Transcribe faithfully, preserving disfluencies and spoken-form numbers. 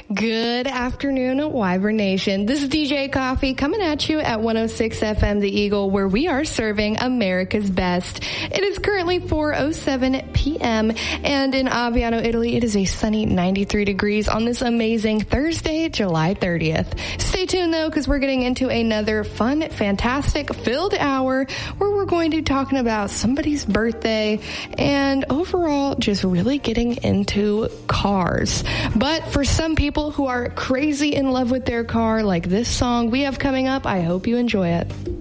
Good afternoon, Wyvern Nation. This is D J Coffee coming at you at one oh six F M The Eagle, where we are serving America's best. It is currently four oh seven p.m. and in Aviano, Italy, it is a sunny ninety-three degrees on this amazing Thursday, July thirtieth. Stay tuned though, because we're getting into another fun, fantastic, filled hour where we're going to be talking about somebody's birthday and overall just really getting into cars. But for some people who are crazy in love with their car, like this song we have coming up, I hope you enjoy it.